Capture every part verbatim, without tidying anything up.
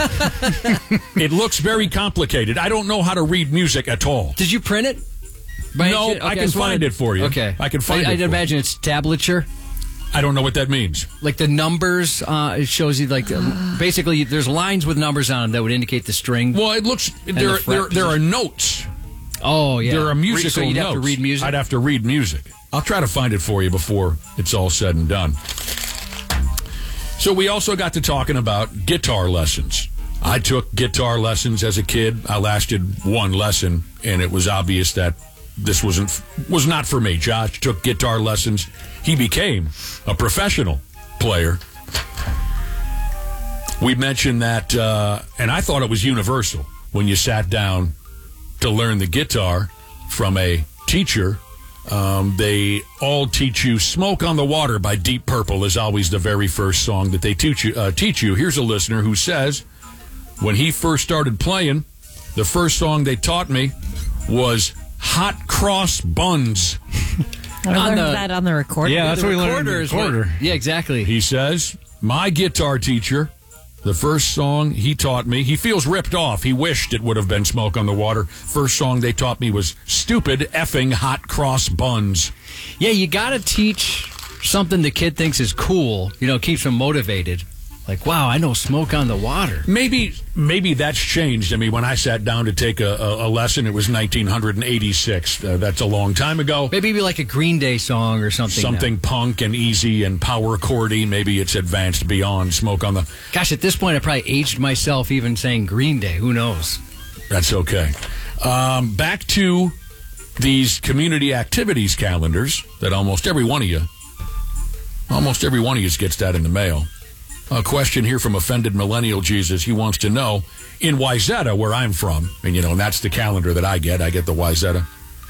It looks very complicated. I don't know how to read music at all. Did you print it? By No, okay, I can just find wanted- it for you. Okay. I can find I, it I'd for imagine it's tablature. I don't know what that means. Like the numbers, uh, it shows you like um, basically there's lines with numbers on them that would indicate the string. Well, it looks there. the There, fret there are notes. Oh yeah, There are musical So you'd notes. have to read music. I'd have to read music. I'll try to find it for you before it's all said and done. So we also got to talking about guitar lessons. I took guitar lessons as a kid. I lasted one lesson, and it was obvious that this wasn't was not for me. Josh took guitar lessons. He became a professional player. We mentioned that, uh, and I thought it was universal when you sat down to learn the guitar from a teacher. Um, they all teach you "Smoke on the Water" by Deep Purple is always the very first song that they teach you. Uh, teach you. Here's a listener who says, when he first started playing, the first song they taught me was "Hot Cross Buns." I learned the- that on the recorder. Yeah, that's the what we learned in recorder the is what- recorder. Yeah, exactly. He says, my guitar teacher, the first song he taught me, he feels ripped off. He wished it would have been "Smoke on the Water." First song they taught me was "Stupid Effing Hot Cross Buns." Yeah, you got to teach something the kid thinks is cool. You know, keeps them motivated. Like, wow, I know "Smoke on the Water." Maybe maybe that's changed. I mean, when I sat down to take a, a, a lesson, it was nineteen eighty-six. Uh, that's a long time ago. Maybe it'd be like a Green Day song or something. Something now. punk and easy and power chordy. Maybe it's advanced beyond "Smoke on the..." Gosh, at this point, I probably aged myself even saying Green Day. Who knows? That's okay. Um, back to these community activities calendars that almost every one of you, almost every one of you gets that in the mail. A question here from Offended Millennial Jesus. He wants to know, in Wayzata, where I'm from, and you know, and that's the calendar that I get. I get the Wayzata.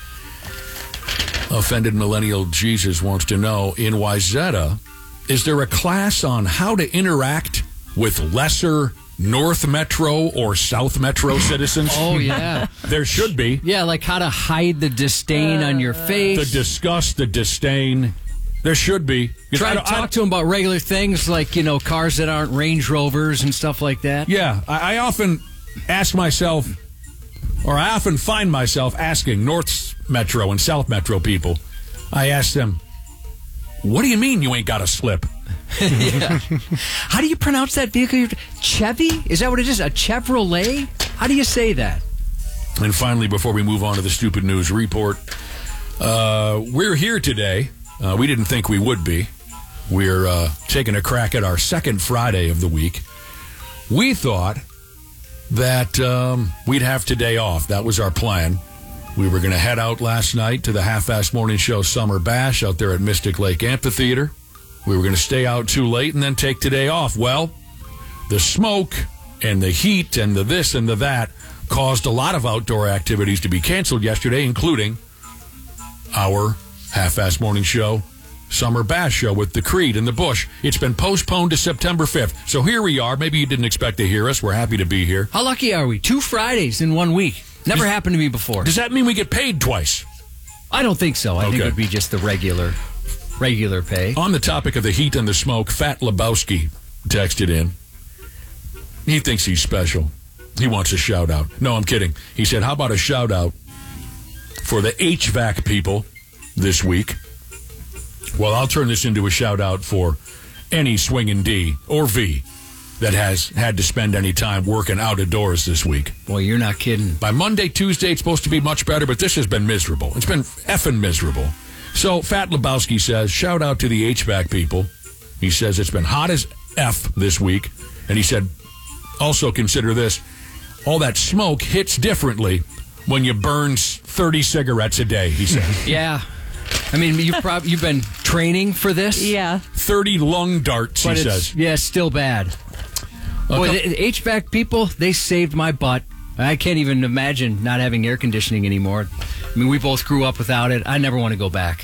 Offended Millennial Jesus wants to know, in Wayzata, is there a class on how to interact with lesser North Metro or South Metro citizens? Oh, yeah. There should be. Yeah, like how to hide the disdain on your face. The disgust, the disdain. There should be. 'Cause Try I to don't- I talk don't- to them about regular things like, you know, cars that aren't Range Rovers and stuff like that. Yeah, I, I often ask myself, or I often find myself asking North Metro and South Metro people, I ask them, what do you mean you ain't got a slip? Yeah. How do you pronounce that vehicle? Chevy? Is that what it is? A Chevrolet? How do you say that? And finally, before we move on to the Stupid News Report, uh, we're here today. Uh, we didn't think we would be. We're uh, taking a crack at our second Friday of the week. We thought that um, we'd have today off. That was our plan. We were going to head out last night to the Half-Assed Morning Show Summer Bash out there at Mystic Lake Amphitheater. We were going to stay out too late and then take today off. Well, the smoke and the heat and the this and the that caused a lot of outdoor activities to be canceled yesterday, including our Half-Assed Morning Show Summer Bash Show with the Creed in the Bush. It's been postponed to September fifth. So here we are. Maybe you didn't expect to hear us. We're happy to be here. How lucky are we? Two Fridays in one week. Never Does- happened to me before. Does that mean we get paid twice? I don't think so. I think Okay. it would be just the regular regular pay. On the topic of the heat and the smoke, Fat Lebowski texted in. He thinks he's special. He wants a shout out. No, I'm kidding. He said, how about a shout out for the H V A C people this week? Well, I'll turn this into a shout out for any swinging D or V that has had to spend any time working out of doors this week. Boy, you're not kidding. By Monday, Tuesday, it's supposed to be much better, but this has been miserable. It's been effing miserable. So Fat Lebowski says, shout out to the H V A C people. He says it's been hot as F this week. And he said, also consider this, all that smoke hits differently when you burn thirty cigarettes a day, he said. Yeah. I mean, you've, prob- you've been training for this? Yeah. thirty lung darts, But he it's, says. yeah, it's still bad. Boy, Okay. the H V A C people, they saved my butt. I can't even imagine not having air conditioning anymore. I mean, we both grew up without it. I never want to go back.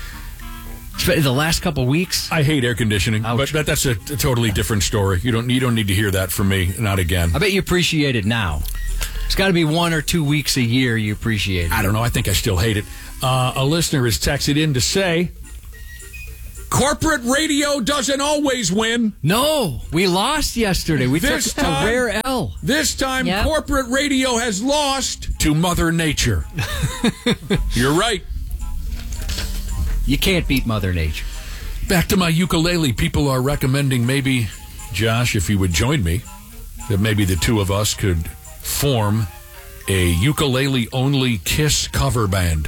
The last couple weeks, I hate air conditioning, Ouch. but that, that's a, a totally different story. You don't, you don't need to hear that from me, not again. I bet you appreciate it now. It's got to be one or two weeks a year you appreciate it. I don't know. I think I still hate it. Uh, a listener has texted in to say, corporate radio doesn't always win. No, we lost yesterday. We This took a time- rare L. hell. This time, Yep. corporate radio has lost to Mother Nature. You're right. You can't beat Mother Nature. Back to my ukulele. People are recommending maybe, Josh, if you would join me, that maybe the two of us could form a ukulele-only Kiss cover band.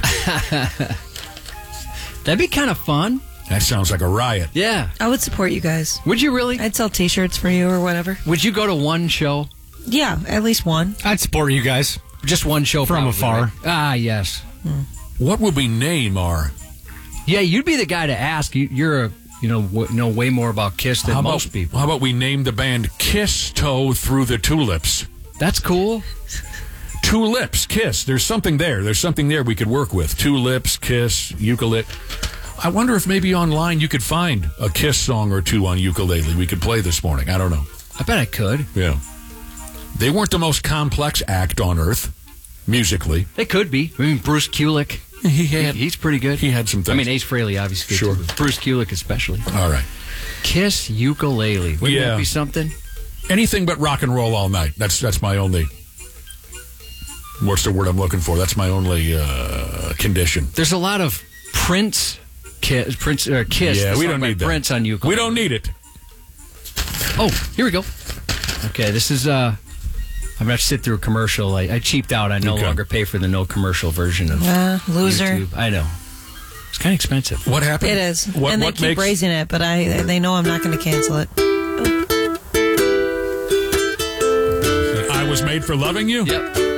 That'd be kind of fun. That sounds like a riot. Yeah. I would support you guys. Would you really? I'd sell T-shirts for you or whatever. Would you go to one show? Yeah, at least one. I'd support you guys. Just one show From probably, afar. right? Ah, yes. What would we name our... Yeah, you'd be the guy to ask. You, you're a, you know, w- know way more about Kiss than How about, most people. how about we name the band Kiss Toe Through the Tulips? That's cool. Two lips, Kiss. There's something there. There's something there we could work with. Two lips, Kiss, ukulele. I wonder if maybe online you could find a Kiss song or two on ukulele we could play this morning. I don't know. I bet I could. Yeah. They weren't the most complex act on earth, musically. They could be. I mean, Bruce Kulick. He had, He- he's pretty good. he had some things. I mean, Ace Frehley, obviously. Sure. Too, but Bruce Kulick especially. All right. Kiss ukulele. Wouldn't Yeah. that be something? Anything but rock and roll all night. That's that's my only... What's the word I'm looking for? That's my only uh, condition. There's a lot of Prince, Kiss, Prince, or Kiss. Yeah, the we song don't by need that. Prince on ukulele. We don't need it. Oh, here we go. Okay, this is. uh I'm going to sit through a commercial. I, I cheaped out. I no Okay. longer pay for the no commercial version of Uh, loser. YouTube. I know. It's kind of expensive. What happened? It is. What, and they what keep makes... raising it, but I they know I'm not going to cancel it. I was made for loving you? Yep.